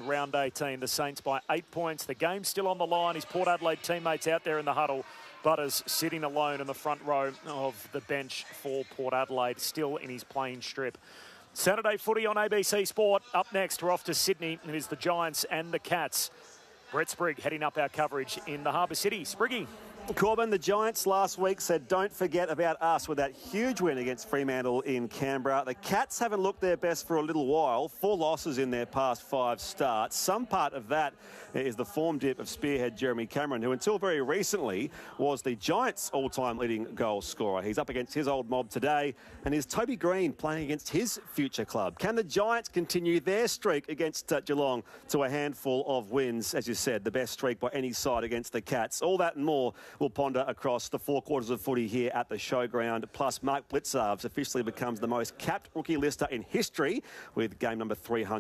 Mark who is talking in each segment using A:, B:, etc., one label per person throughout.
A: round 18. The Saints by 8 points. The game's still on the line. His Port Adelaide teammates out there in the huddle. Butters sitting alone in the front row of the bench for Port Adelaide, still in his playing strip. Saturday footy on ABC Sport. Up next, we're off to Sydney. It is the Giants and the Cats. Brett Sprigg heading up our coverage in the Harbour City. Spriggy.
B: Corbin, the Giants last week said, don't forget about us with that huge win against Fremantle in Canberra. The Cats haven't looked their best for a little while. 4 losses in their past 5 starts. Some part of that is the form dip of spearhead Jeremy Cameron, who until very recently was the Giants' all-time leading goal scorer. He's up against his old mob today, and is Toby Green playing against his future club. Can the Giants continue their streak against Geelong to a handful of wins? As you said, the best streak by any side against the Cats. All that and more we'll ponder across the 4 quarters of footy here at the Showground. Plus, Mark Blitzarves officially becomes the most capped rookie lister in history with game number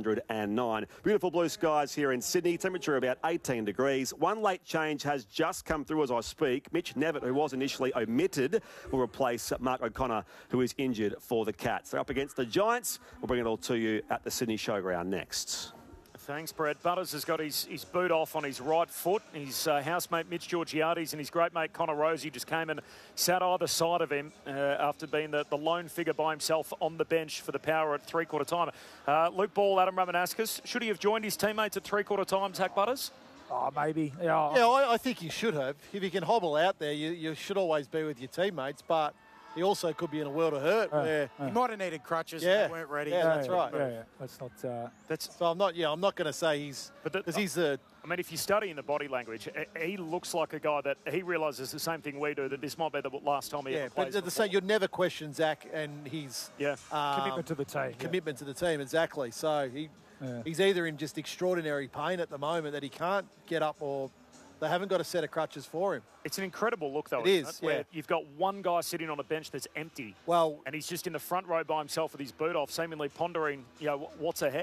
B: 309. Beautiful blue skies here in Sydney. Temperature about 18 degrees. One late change has just come through as I speak. Mitch Nevitt, who was initially omitted, will replace Mark O'Connor, who is injured for the Cats. They're up against the Giants. We'll bring it all to you at the Sydney Showground next.
A: Thanks, Brett. Butters has got his boot off on his right foot. His housemate Mitch Georgiades and his great mate Connor Rosie just came and sat either side of him after being the lone figure by himself on the bench for the Power at three-quarter time. Luke Ball, Adam Romanascus, should he have joined his teammates at three-quarter time, Zach Butters?
C: Oh, maybe. Yeah, I think he should have. If you can hobble out there, you should always be with your teammates, but he also could be in a world of hurt where
D: he might have needed crutches and they weren't ready.
C: Yeah, that's right. Yeah. That's not. So I'm not going to say he's. Because he's the.
A: I mean, if you study in the body language, he looks like a guy that he realises the same thing we do, that this might be the last time he ever plays.
C: But at the same, you'd never question Zach and his
A: commitment to the team.
C: Commitment to the team, exactly. So he's either in just extraordinary pain at the moment that he can't get up, or they haven't got a set of crutches for him.
A: It's an incredible look, though,
C: it is,
A: where you've got one guy sitting on a bench that's empty.
C: Well,
A: and he's just in the front row by himself with his boot off, seemingly pondering, what's ahead.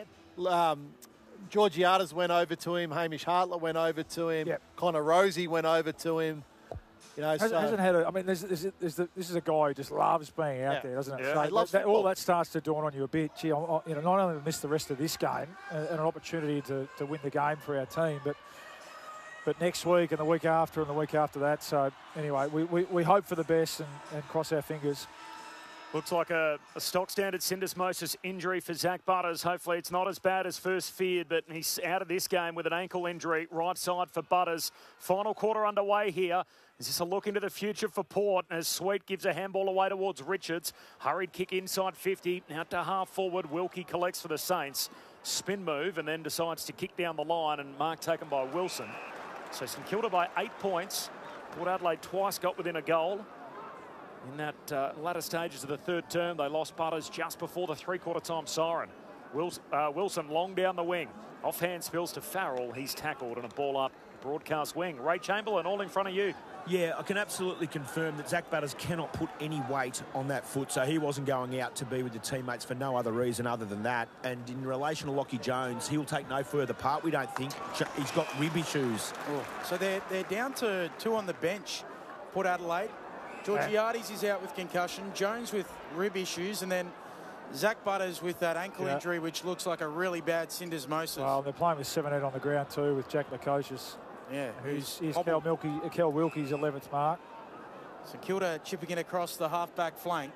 C: Georgiades went over to him. Hamish Hartlett went over to him.
D: Yep.
C: Connor Rosie went over to him.
D: Hasn't had a. I mean, this is a guy who just loves being out there, doesn't it?
C: Yeah,
D: so all that starts to dawn on you a bit. Gee, not only miss the rest of this game and an opportunity to win the game for our team, but next week and the week after and the week after that. So anyway, we hope for the best and cross our fingers.
A: Looks like a stock standard syndesmosis injury for Zach Butters. Hopefully it's not as bad as first feared, but he's out of this game with an ankle injury. Right side for Butters. Final quarter underway here. Is this a look into the future for Port as Sweet gives a handball away towards Richards. Hurried kick inside 50. Out to half forward. Wilkie collects for the Saints. Spin move and then decides to kick down the line, and mark taken by Wilson. So St Kilda by 8 points. Port Adelaide twice got within a goal. In that latter stages of the third term, they lost Butters just before the three-quarter time siren. Wilson long down the wing. Offhand spills to Farrell. He's tackled and a ball up broadcast wing. Ray Chamberlain all in front of you.
E: Yeah, I can absolutely confirm that Zach Butters cannot put any weight on that foot, so he wasn't going out to be with the teammates for no other reason other than that. And in relation to Lockie Jones, he'll take no further part, we don't think. He's got rib issues.
D: Oh. So they're down to 2 on the bench, Port Adelaide. Georgiades is out with concussion, Jones with rib issues, and then Zach Butters with that ankle injury, which looks like a really bad syndesmosis.
C: Well, they're playing with 7-8 on the ground too, with Jack Lukosius.
D: Yeah,
C: who's Kel Wilkie's 11th mark.
D: St Kilda chipping in across the half-back flank.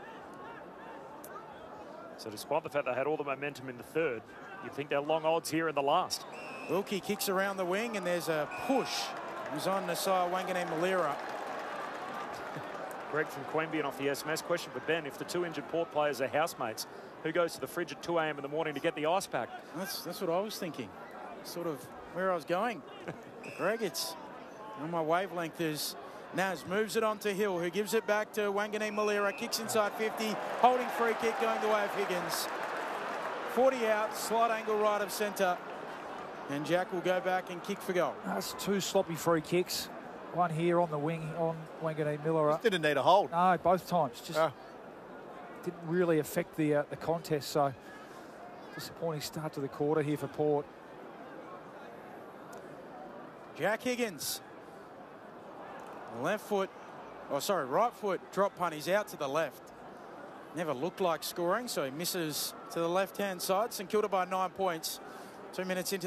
A: So despite the fact they had all the momentum in the third, you'd think they're long odds here in the last.
D: Wilkie kicks around the wing and there's a push. He's on Nasiah Wanganeen-Malira.
A: Greg from Queanbeyan off the SMS. Question for Ben. If the 2 injured Port players are housemates, who goes to the fridge at 2 a.m. in the morning to get the ice pack?
D: That's what I was thinking. Sort of where I was going. Greg, it's on my wavelength. Is Naz moves it on to Hill, who gives it back to Wanganeen-Malira, kicks inside 50, holding free kick going the way of Higgins. 40 out, slight angle right of centre, and Jack will go back and kick for goal.
C: That's 2 sloppy free kicks. One here on the wing on Wanganeen-Malira.
B: Just didn't need a hold.
C: No, both times. Just didn't really affect the contest. So disappointing start to the quarter here for Port.
D: Jack Higgins. Right foot drop punt. He's out to the left. Never looked like scoring, so he misses to the left-hand side. St Kilda by 9 points. 2 minutes into